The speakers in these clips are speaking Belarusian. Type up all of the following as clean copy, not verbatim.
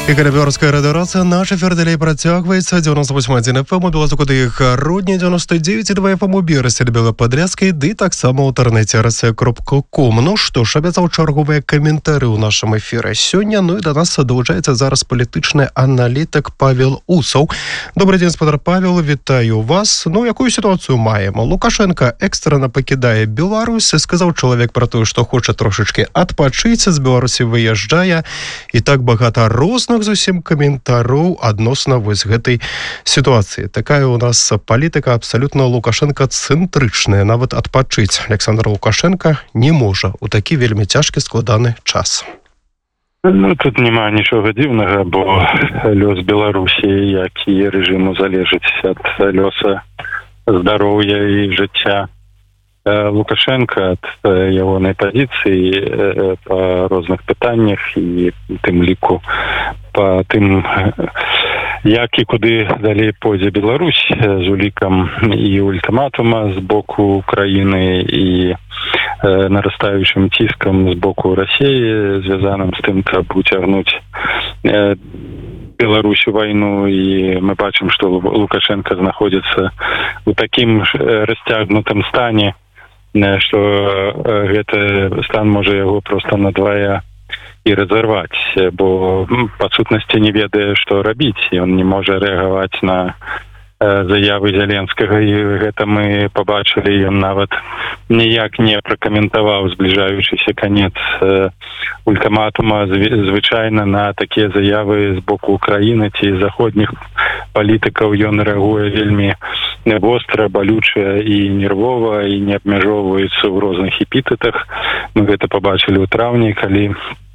І Каліберська радіорація, наш ефір далі працягвається. 98.1 FM у Білазу, куди їх Рудні, 99.2 FM у Бірасі, Білоподрязькій, ды таксама ў інтернеті rsa.com. Ну што ж, абяцаў чарговыя каментары ў нашым эфіры сёння. Ну і да нас долучаецца зараз палітычны аналітык Павел Усаў. Добрый дзень, спадар Павел, вітаю вас. Ну, якую сітуацыю маем? Лукашенко экстрана пакідае Беларусь, сказаў чалавек пра тое, што хоча трошачкі адпачыць, з Беларусі выязджае, і так багата розных зусім каментароў адносна вось гэтай сітуацыі. Такая у нас палітыка абсалютна Лукашенко-цэнтрычная. Нават адпачыць Александр Лукашенко не можа ў такі вельмі цяжкі складаны час. Ну, тут няма нічога дзіўнага, бо лёс Беларусі, як і рэжыму, залежыць ад лёса здароўя і жыцця Лукашенко, ад ягонай пазіцыі па розных пытаннях і тым ліку па тым, як і куды далей пойдзе Беларусь з улікам і ультыматума з боку Украіны і нарастаючым ціскам з боку Расіі, звязаным з тым, каб уцягнуць Беларусь у вайну, і мы бачым, што Лукашенко знаходзіцца ў такім расцягнутым стане, што гэты стан можа яго проста надвая і разарваць, бо па сутнасці не ведае, што рабіць, і ён не можа рэагаваць на заявы Зеленскага, і гэта мы пабачылі, ён нават ніяк не пракаментаваў збліжаючыся канец ультыматума. Звычайна на такія заявы з боку Украіны ці заходніх палітыкаў ён рэагуе вельмі востра, балюча і нервова, і не абмяжоўваецца ў розных эпітэтах. Мы гэта пабачылі ў траўні, калі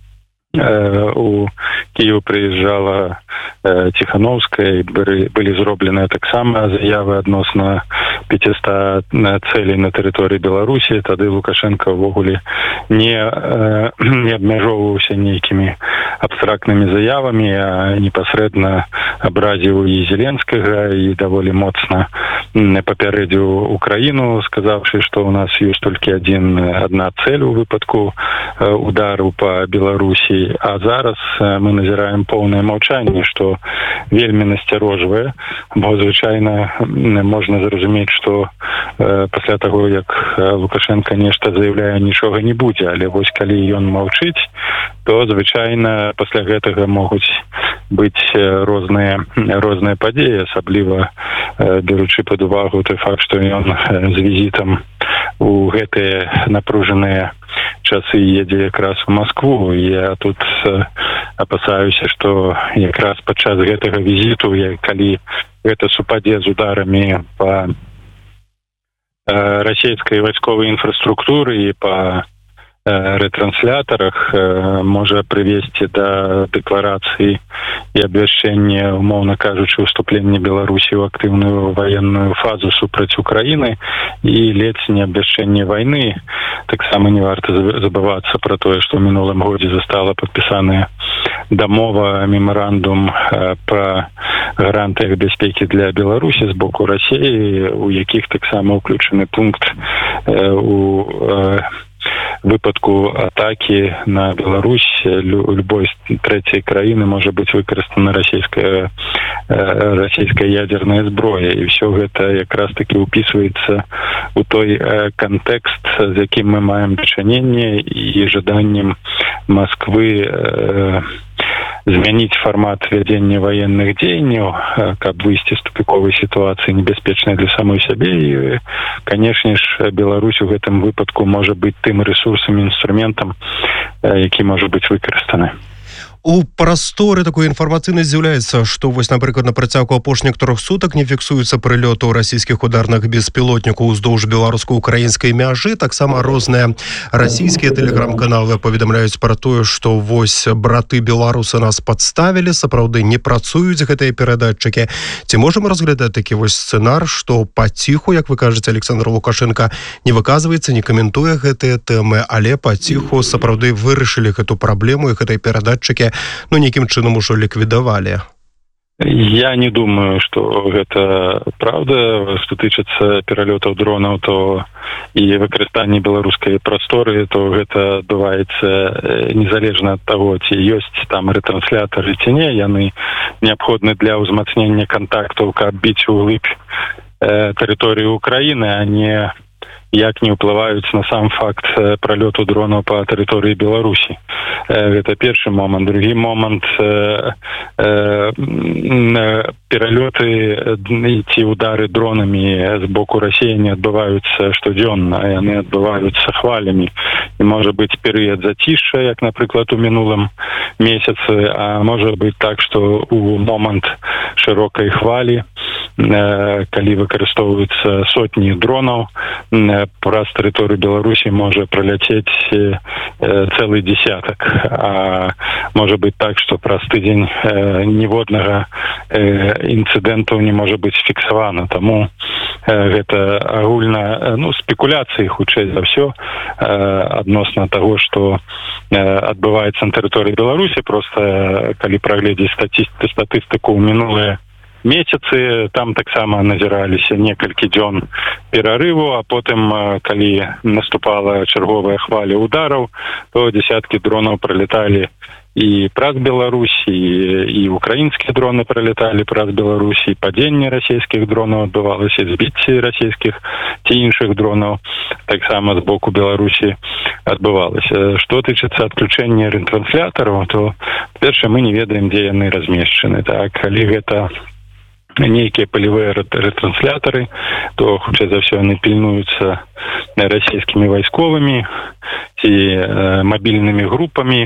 у Киев приезжала Тихановская, были зроблены таксама заявы адносна 500 целей на тэрыторыі Беларусі. Тады Лукашенко ўвогуле не абмяжоўваўся нейкімі абстрактнымі заявамі, а непасрэдна абразіў і Зеленскага, і даволі моцна папярэдзіў Украіну, сказаўшы, што у нас ёсць толькі адна цель у выпадку удару па Беларусі. А зараз мы назіраем поўнае маўчанне, што вельмі насцярожвае, бо звычайна можна зразумець, што пасля таго, як Лукашенко нешта заяўляе, нічога не будзе, але вось калі ён маўчыць, то звычайна пасля гэтага могуць быць розныя падзеі, асабліва беручы пад увагу той факт, што ён з візітам у гэтыя напружаныя часы едзе якраз у Москву. Я тут апасаюся, што якраз падчас гэтага візіту, калі гэта супадзе з ударамі па расійскай вайсковай інфраструктуры і па ретранслятарах, можа прывесці да дэкларацыі і абвяшчэння, умоўна кажучы, уступлення Беларусі ў актыўную ваенную фазу супраць Украіны і ледзь не абвяшчэнне вайны. Таксама не варта забывацца пра тое, што ў мінулым годзе застала падпісаная дамова, мемарандум па гарантыях бяспекі для Беларусі з боку Расіі, у якіх таксама ўключаны пункт у выпадку атакі на Беларусь любой трэцяй краіны можа быць выкарыстана расійская ядерная зброя. І ўсё гэта якраз таки упісваецца у той кантэкст, з якім мы маем дачыненне, і жаданнем Москвы змяніць фармат вядзення ваенных дзеянняў, каб выйсці з тупіковай сітуацыі небяспечнай для самой сябе. І, канешне ж, Беларусь у гэтым выпадку можа быць тым рэсурсам, інструментам, які можа быць выкарыстаны. У прасторы такой інфармацыйнай з'яўляецца, што вось, напрыклад, на працягу апошніх 3 сутак не фіксуецца прылётаў расійскіх ударных беспілотнікаў уздоўж беларуска-украінскай мяжы. Таксама розныя расійскія тэлеграм-каналы паведамляюць пра тое, што вось браты беларусы нас падставілі, сапраўды не працуюць гэтыя перадатчыкі. Ці можам разглядаць такі вось сцэнар, што паціху, як вы кажаце, Александр Лукашенко не выказваецца, не каментуе гэтыя тэмы, але паціху сапраўды вырашылі гэту праблему, і гэтыя перадатчыкі нейкім чынам ужо ліквідавалі? Я не думаю, что гэта правда. Што тычыцца пералётаў дронаў, то і выкарыстанне беларускай прасторы, то гэта адбываецца незалежна ад таго, ці ёсць там ретранслятары ці не. Яны неабходны для ўзмацнення кантактаў, каб біць углыб тэрыторыі Украіны, а не як не ўплываюць на сам факт пралёту дронаў па тэрыторыі Беларусі. Гэта першы момант. Другі момант, пералёты ці удары дронамі з боку Расіі не адбываюцца штодзённа, яны адбываюцца хвалямі. І можа быць перыяд зацішша, як, напрыклад, у мінулым месяцы, а можа быць так, што у момант шырокай хвалі, калі выкарыстоўваюцца сотні дронаў, праз тэрыторыю Беларусі можа праляцець цэлы десятак. А можа быць так, што праз тыдзень ніводнага інцыдэнту не можа быць фіксавана. Таму гэта агульна спекуляцыі, хутчэй за ўсё, адносна таго, што адбываецца на тэрыторыі Беларусі. Проста калі прагледзець статыстыку ў мінулыя месяцы, там таксама назіраліся некалькі дзён перарыву, а потым, калі наступала чарговая хваля удараў, то десяткі дронаў пралеталі і праз Беларусь, і украінскія дроны пралеталі праз Беларусь, і падзенне расійскіх дронаў адбывалася, збіцці расійскіх ці іншых дронаў таксама з боку Беларусі адбывалася. Што тычыцца адключэння ретранслятараў, то перша мы не ведаем, дзе яны размешчаны. Так, калі гэта нейкія палявыя ретранслятары, то хутчэй за ўсё яны пільнуюцца расійскімі вайсковымі ці мабільнымі групамі.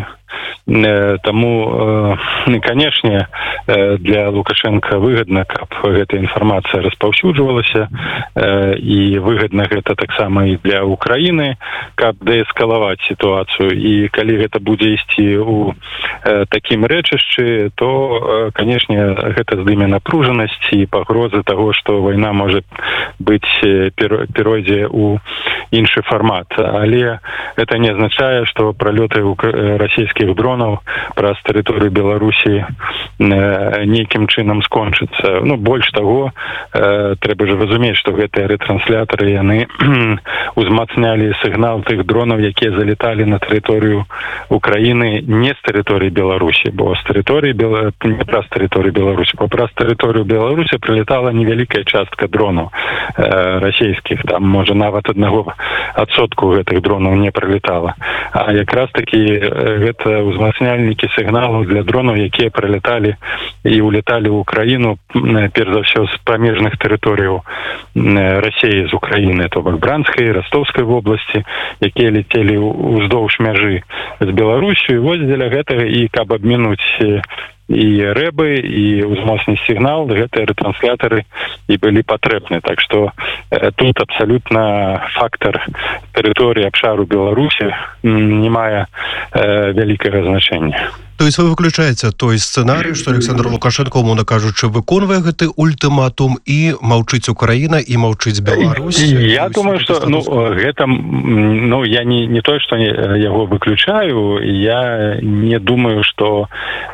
Таму, канешне, для Лукашенка выгадна, каб гэта інфармацыя распаўсюджвалася, і выгадна гэта таксама і для Украіны, каб дээскалаваць сітуацыю. І калі гэта будзе ісці ў такім рэчышчы, то, канешне, гэта здыме напружанасць і пагрозы таго, што вайна можа быць перайдзе ў іншы фармат. Але гэта не азначае, што пралёты расійскіх дронаў праз тэрыторыю Беларусі нейкім чынам скончыцца. Больш таго, трэба ж разумець, што гэтыя ретранслятары, яны узмацнялі сігнал тых дронаў, якія залеталі на тэрыторыю Украіны не з тэрыторыі Беларусі, бо з тэрыторыі не праз тэрыторыю Беларусі, бо праз тэрыторыю Беларусі прылетала невялікая частка дронаў расійскіх. Там, можа, нават 1% гэтых дронаў не прылетала. А якраз такі гэта узмацняльнікі сігналу для дронаў, якія прылеталі і улеталі ў Украіну, перш за ўсё, з памежных тэрыторыяў Расіі з Украіны, то бок Бранскай, Ростовскай вобласці, якія летелі ўздоўж мяжы з Беларусю. Вось дзеля гэтага і каб абмінуць і рэбы, і ўзмоцніць сігнал, гэтыя ретранслятары і былі патрэбны. Так што тут абсалютна фактар тэрыторыі абшару Беларусі не мае вялікага значэння. То есть вы выключаеце той сцэнарый, што Александр Лукашенко, умоўна кажучы, выконвае гэты ультыматум, і маўчыць Украіна, і маўчыць Беларусь? Я думаю, што гэта, я не той, што яго выключаю, я не думаю, што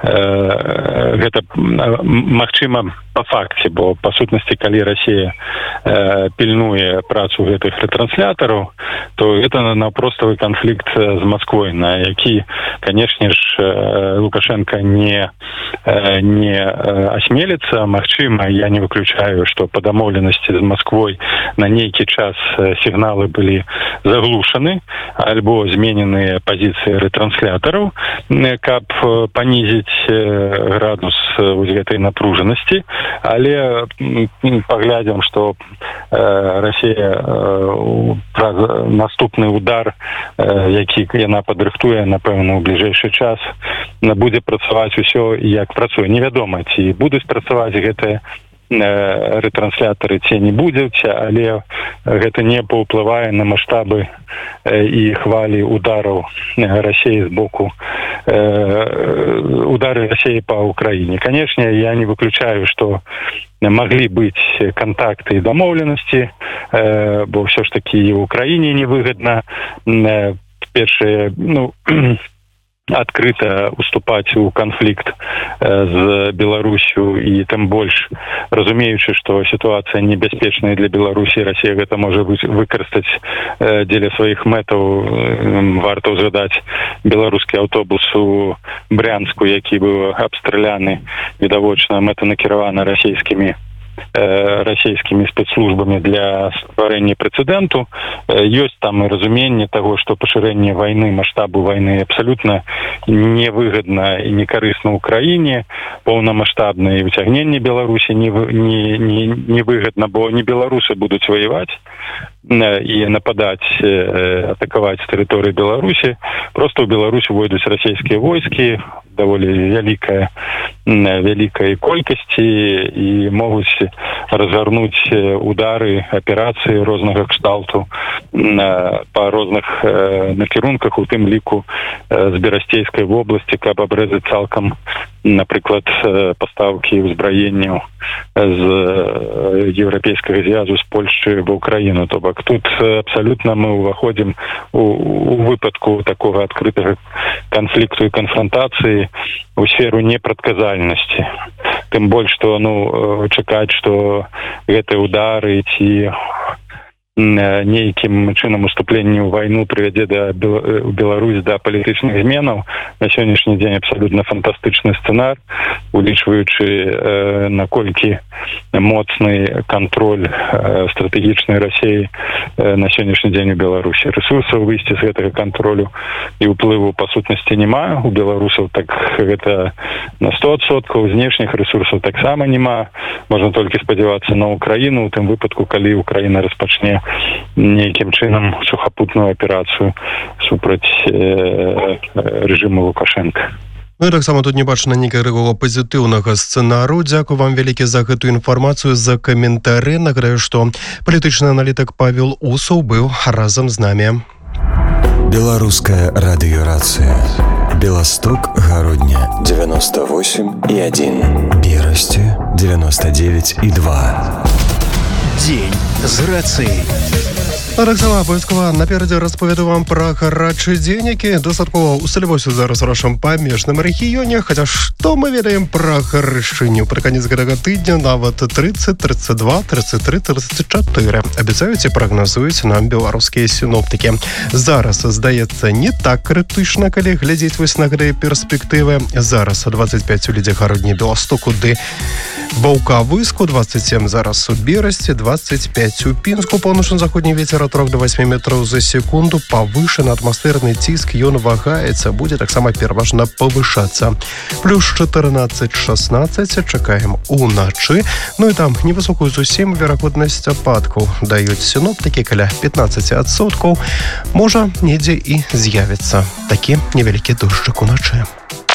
гэта магчыма па факце, бо па сутнасці, калі Расія пільнуе працу гэтых ретранслятараў, то гэта наўпроставы канфлікт з Масквой, на які, канешне ж, Лукашенко не асмеліцца. Магчыма, я не выключаю, што па дамоўленасці з Масквой на нейкі час сігналы былі заглушаны альбо змененыя пазіцыі ретранслятараў, каб панізіць градус гэтай напружанасці. Але паглядзім, што Расія праз наступны удар, які яна падрыхтуе, напэўна, у бліжэйшы час, будзе працаваць усё, як працуе. Невядома, ці будуць працаваць гэтыя ретранслятары, ці не будуць, але гэта не паўплывае на маштабы і хвалі удараў Расіі з боку удары Расіі па Украіне. Канешне, я не выключаю, што маглі быць кантакты і дамоўленасці, бо ўсё ж такі і ў Украіне невыгадна першае, адкрыта уступаць у канфлікт з Беларусю і тым больш разумеючы, што сітуацыя небяспечная для Беларусі, Расія гэта можа выкарыстаць дзеля сваіх мэтаў. Варта ўзгадаць беларускі аўтобус у Брянску, які быў абстраляны відавочна мэтанакіравана расійскімі спецслужбамі для стварэння прэцэдэнту. Ёсць там і разуменне таго, што пашырэнне вайны, маштабу вайны абсалютна невыгадна і некарысна ў краіне, поўнамаштабнае ўцягненне Беларусі невыгадна, бо не беларусы будуць ваяваць і нападаць, атакаваць тэрыторыю Беларусі. Проста ў Беларусь увойдуць расійскія войскі даволі вялікай колькасці і могуць разгарнуць удары, аперацыі рознага кшталту па розных накірунках, у тым ліку з Берасцейскай вобласці, каб абрэзаць цалкам, напрыклад, пастаўкі ўзбраенняў з Еўрапейскага звязу з Польшчы ва Ўкраіну. То бок тут абсалютна мы ўваходзім у выпадку такога адкрытага канфлікту і канфрантацыі у сферу непрадказальнасці. Тым больш, што чакаць, што гэтыя удары ці нейкім чынам уступленне ў вайну прывядзе у Беларусь да палітычных зменаў. На сённяшні дзень абсалютна фантастычны сцэнар, улічваючы наколькі моцны кантроль стратэгічнай Расіі на сённяшні дзень у Беларусі. Рэсурсаў выйсці з гэтага кантролю і ўплыву па сутнасці няма. У беларусаў так гэта на 100%, знешніх рэсурсаў таксама няма. Можна толькі спадзявацца на Украіну, у тым выпадку, калі Украіна распачне нейкім чынам сухапутную аперацыю супраць рэжыму Лукашенка. Ну і таксама тут не бачна ніякага пазітыўнага сцэнару. Дзякую вам вялікі за гэтую інфармацыю, за каментары. Нагадаю, што палітычны аналітык Павел Усаў быў разам з намі. Беларуская радыёрацыя. Беласток, Гародня 98,1, Берасці 99,2. Дзень з рацыяй. Таксама абавязкова наперадзе распавяду вам пра гарачы дзень, які дастаткова усталяваўся зараз у нашым памежным рэгіёне. Хаця што мы ведаем пра гарышыню? Пры канец гэтага тыдня нават 30, 32, 33, 34 абяцаюць і прагназуюць нам беларускія сіноптыкі. Зараз, здаецца, не так крытычна, калі глядзець вось на гэтыя перспектывы. Зараз 25 у лідзе Гародні, Беластоку ды Ваўкавыску, 27 зараз у Берасці, 25 у Пінску, паўночна-заходні вецер от 3 до 8 метров за секунду. Павышаны атмасферны ціск, ён вагаецца, будзе таксама пераважна павышацца. Плюс 14-16 чакаем уначы. Ну і там невысокую зусім верагоднасць ападкаў даюць сіноптыкі, каля 15%. Можа, недзе і з'явіцца такі невялікі дожджык уначы.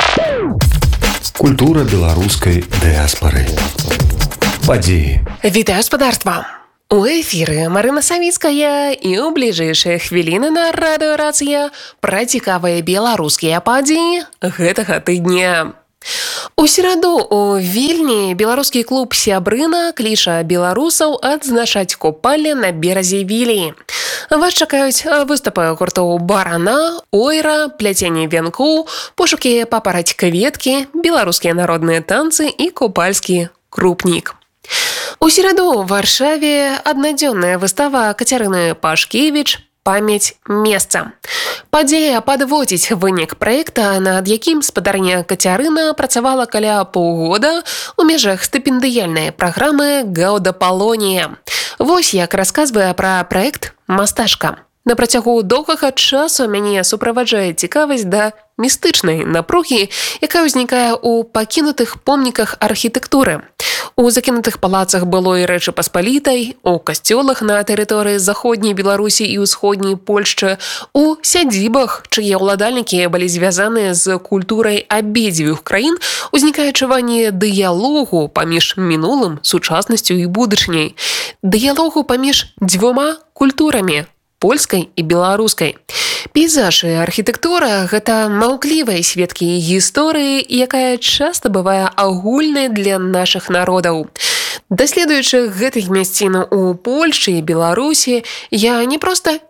Культура беларускай дыаспары. Падзеі. Вітаю, спадарства! У эфіры Марына Савіцкая і ў бліжэйшыя хвіліны на радыёрацыя пра цікавыя беларускія падзеі гэтага тыдня. У сераду у Вільні беларускі клуб «Сябрына» кліча беларусаў адзначаць купалле на беразе Вілі. Вас чакаюць выступы гуртоў «Барана», «Ойра», «Пляценне вянку», пошукі папараць кветкі, беларускія народныя танцы і купальскі крупнік. У сераду ў Варшаве аднадзённая выстава Кацярыны Пашкевіч «Памяць месца». Падзея падводзіць вынік праекта, над якім спадарня Кацярына працавала каля паўгода ў межах стыпендыяльнай праграмы «Гаўда Палонія». Вось як расказвае пра праект мастачка. На працягу доўгага часу мяне суправаджае цікавасць да містычнай напругі, якая ўзнікае ў пакінутых помніках архітэктуры. У закінутых палацах былой Рэчы Паспалітай, у касцёлах на тэрыторыі заходняй Беларусі і ўсходняй Польшчы, у сядзібах, чые ўладальнікі былі звязаны з культурай абедзвюх краін, узнікае адчуванне дыялогу паміж мінулым, сучаснасцю і будучыняй. Дыялогу паміж дзвюма культурамі, польскай і беларускай. Пейзаж і архітэктура – гэта маўклівыя сведкі гісторыі, якая часта бывае агульнай для нашых народаў. Даследуючы гэтых мясцін у Польшчы і Беларусі, я не проста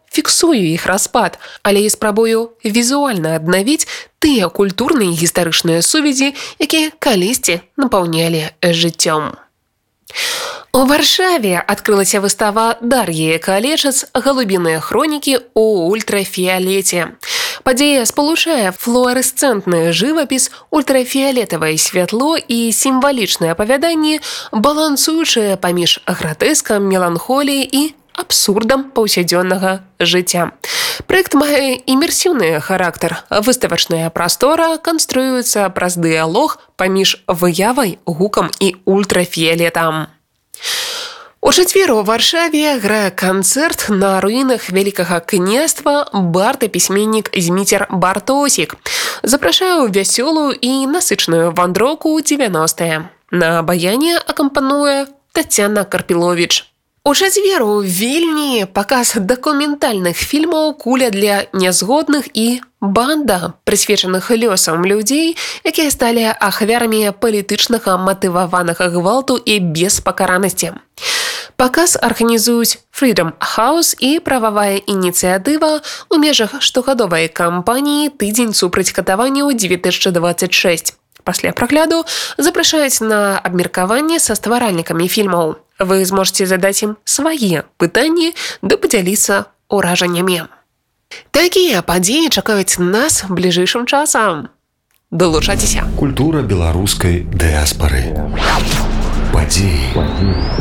фіксую іх распад, але і спрабую візуальна аднавіць тыя культурныя і гістарычныя сувязі, якія калісьці напаўнялі жыццём. У Варшаве адкрылася выстава Дар'і Калечац «Галубіныя хронікі ў ультрафіялеце». Падзея спалучае флуарэсцэнтны жывапіс, ультрафіялетавае святло і сімвалічныя апавяданні, балансуючыя паміж гратэскам, меланхоліяй і абсурдам паўсядзённага жыцця. Праект мае імерсіўны характар. Выставачная прастора канструюецца праз дыялог паміж выявай, гукам і ультрафіялетам. У чацвер у Варшаве грае канцэрт на руінах Вялікага княства бард-пісьменнік Зміцер Бартосік. Запрашае ў вясёлую і насычную вандроўку ў 90-е. На баяне акампануе Тацяна Карпіловіч. У чацвер у Вільні паказ дакументальных фільмаў «Куля для нязгодных» і «Банда», прысвечаных лёсам людзей, якія сталі ахвярамі палітычнага матываванага гвалту і беспакаранасці. Паказ арганізуюць Freedom House і прававая ініцыятыва ў межах штогадовай кампаніі «Тыдзень супраць катаванняў 2026». Пасля прагляду запрашаюць на абмеркаванне са стваральнікамі фільмаў. Вы зможаце задаць ім свае пытанні ды падзяліцца ўражаннямі. Такія падзеі чакаюць нас бліжэйшым часам. Далучайцеся. Культура беларускай дыяспары. Падзеі.